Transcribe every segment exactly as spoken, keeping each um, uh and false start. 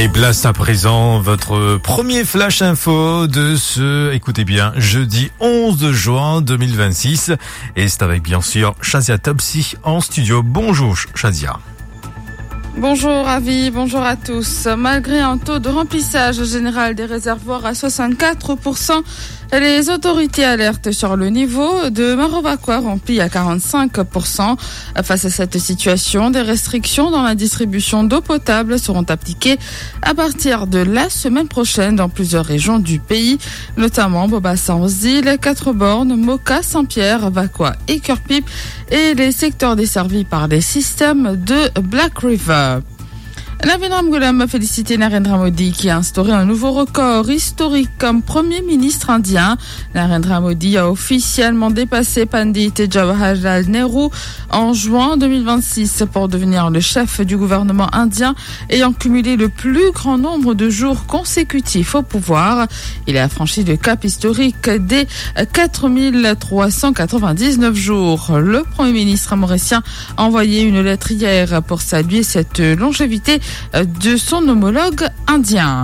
Et place à présent votre premier flash info de ce, écoutez bien, jeudi onze juin deux mille vingt-six. Et c'est avec bien sûr Shazia Topsy en studio. Bonjour Shazia. Bonjour Avi, bonjour à tous. Malgré un taux de remplissage général des réservoirs à soixante-quatre pour cent, les autorités alertent sur le niveau de Marovaquois rempli à quarante-cinq pour cent. Face à cette situation, des restrictions dans la distribution d'eau potable seront appliquées à partir de la semaine prochaine dans plusieurs régions du pays, notamment Bobassan-aux-Îles, Quatre-Bornes, Moka, Saint-Pierre, Vacois et Cœur-Pipe et les secteurs desservis par les systèmes de Black River. Navin Ramgoolam a félicité Narendra Modi qui a instauré un nouveau record historique comme Premier ministre indien. Narendra Modi a officiellement dépassé Pandit Jawaharlal Nehru en juin deux mille vingt-six pour devenir le chef du gouvernement indien ayant cumulé le plus grand nombre de jours consécutifs au pouvoir. Il a franchi le cap historique des quatre mille trois cent quatre-vingt-dix-neuf jours. Le Premier ministre mauricien a envoyé une lettre hier pour saluer cette longévité de son homologue indien.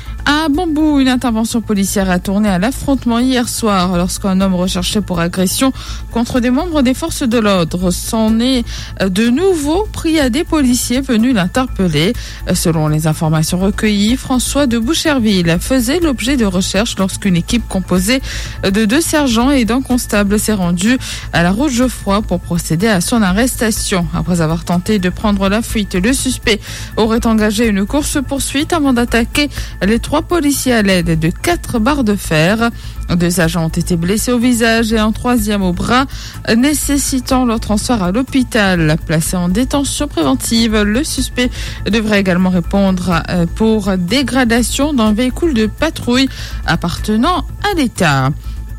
À Bambou, une intervention policière a tourné à l'affrontement hier soir lorsqu'un homme recherché pour agression contre des membres des forces de l'ordre s'en est de nouveau pris à des policiers venus l'interpeller. Selon les informations recueillies, François de Boucherville faisait l'objet de recherches lorsqu'une équipe composée de deux sergents et d'un constable s'est rendue à la route Geoffroy pour procéder à son arrestation. Après avoir tenté de prendre la fuite, le suspect aurait engagé une course-poursuite avant d'attaquer les trois policiers à l'aide de quatre barres de fer. Deux agents ont été blessés au visage et un troisième au bras, nécessitant leur transfert à l'hôpital. Placé en détention préventive, le suspect devrait également répondre pour dégradation d'un véhicule de patrouille appartenant à l'État.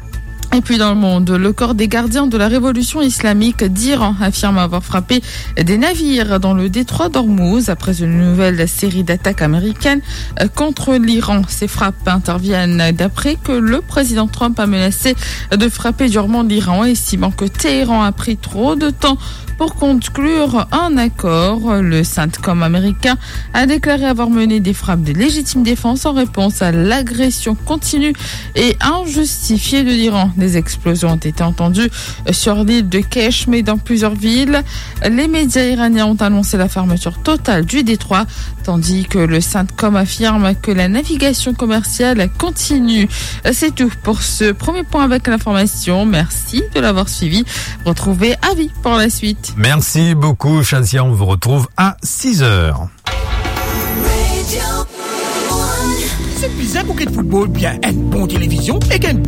Et puis dans le monde, le corps des gardiens de la révolution islamique d'Iran affirme avoir frappé des navires dans le détroit d'Ormuz après une nouvelle série d'attaques américaines contre l'Iran. Ces frappes interviennent d'après que le président Trump a menacé de frapper durement l'Iran, estimant que Téhéran a pris trop de temps pour conclure un accord. Le CENTCOM américain a déclaré avoir mené des frappes de légitime défense en réponse à l'agression continue et injustifiée de l'Iran. Des explosions ont été entendues sur l'île de Kesh, mais dans plusieurs villes. Les médias iraniens ont annoncé la fermeture totale du détroit, tandis que le CENTCOM affirme que la navigation commerciale continue. C'est tout pour ce premier point avec l'information. Merci de l'avoir suivi. Retrouvez Avis pour la suite. Merci beaucoup Shazia, on vous retrouve à six heures. C'est bizarre pour qu'il football bien une bonne télévision et une